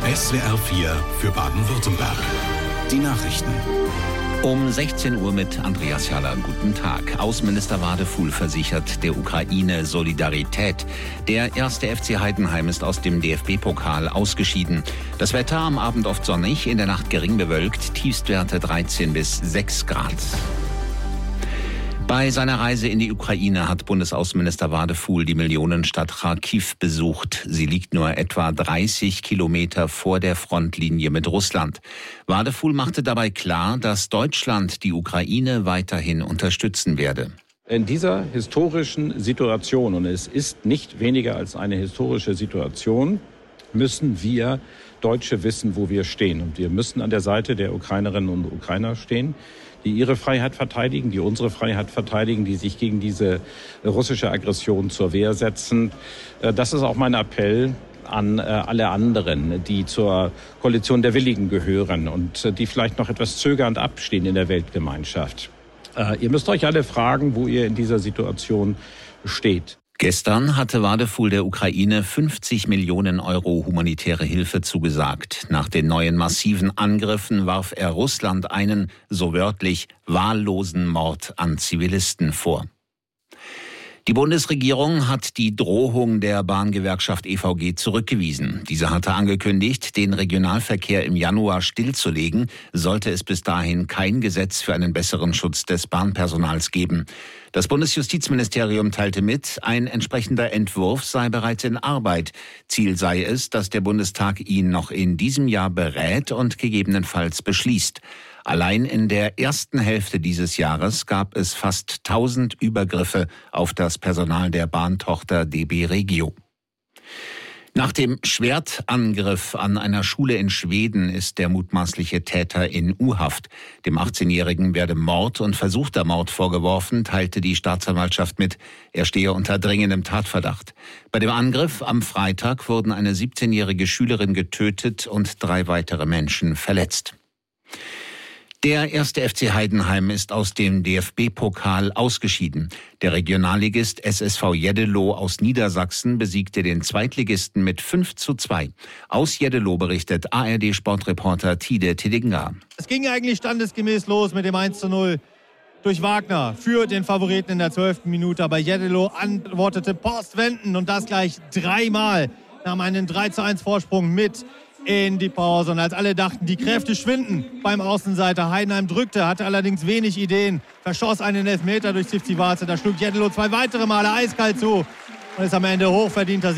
SWR 4 für Baden-Württemberg. Die Nachrichten. Um 16 Uhr mit Andreas Jaller. Guten Tag. Außenminister Wadefuhl versichert der Ukraine Solidarität. Der erste FC Heidenheim ist aus dem DFB-Pokal ausgeschieden. Das Wetter am Abend oft sonnig, in der Nacht gering bewölkt, Tiefstwerte 13 bis 6 Grad. Bei seiner Reise in die Ukraine hat Bundesaußenminister Wadefuhl die Millionenstadt Charkiw besucht. Sie liegt nur etwa 30 Kilometer vor der Frontlinie mit Russland. Wadefuhl machte dabei klar, dass Deutschland die Ukraine weiterhin unterstützen werde. In dieser historischen Situation, und es ist nicht weniger als eine historische Situation, müssen wir Deutsche wissen, wo wir stehen. Und wir müssen an der Seite der Ukrainerinnen und Ukrainer stehen, die ihre Freiheit verteidigen, die unsere Freiheit verteidigen, die sich gegen diese russische Aggression zur Wehr setzen. Das ist auch mein Appell an alle anderen, die zur Koalition der Willigen gehören und die vielleicht noch etwas zögernd abstehen in der Weltgemeinschaft. Ihr müsst euch alle fragen, wo ihr in dieser Situation steht. Gestern hatte Wadefuhl der Ukraine 50 Millionen Euro humanitäre Hilfe zugesagt. Nach den neuen massiven Angriffen warf er Russland einen, so wörtlich, wahllosen Mord an Zivilisten vor. Die Bundesregierung hat die Drohung der Bahngewerkschaft EVG zurückgewiesen. Diese hatte angekündigt, den Regionalverkehr im Januar stillzulegen, sollte es bis dahin kein Gesetz für einen besseren Schutz des Bahnpersonals geben. Das Bundesjustizministerium teilte mit, ein entsprechender Entwurf sei bereits in Arbeit. Ziel sei es, dass der Bundestag ihn noch in diesem Jahr berät und gegebenenfalls beschließt. Allein in der ersten Hälfte dieses Jahres gab es fast 1000 Übergriffe auf das Personal der Bahntochter DB Regio. Nach dem Schwertangriff an einer Schule in Schweden ist der mutmaßliche Täter in U-Haft. Dem 18-Jährigen werde Mord und versuchter Mord vorgeworfen, teilte die Staatsanwaltschaft mit. Er stehe unter dringendem Tatverdacht. Bei dem Angriff am Freitag wurden eine 17-jährige Schülerin getötet und 3 weitere Menschen verletzt. Der erste FC Heidenheim ist aus dem DFB-Pokal ausgeschieden. Der Regionalligist SSV Jeddeloh aus Niedersachsen besiegte den Zweitligisten mit 5:2. Aus Jeddeloh berichtet ARD-Sportreporter Tide Tidinga. Es ging eigentlich standesgemäß los mit dem 1:0 durch Wagner für den Favoriten in der 12. Minute. Aber Jeddeloh antwortete postwendend und das gleich 3-mal. Nahm einen 3:1 Vorsprung mit in die Pause. Und als alle dachten, die Kräfte schwinden beim Außenseiter, Heidenheim drückte, hatte allerdings wenig Ideen, verschoss einen Elfmeter durch Sivcivace. Da schlug Jeddeloh 2 weitere Male eiskalt zu und ist am Ende hochverdienter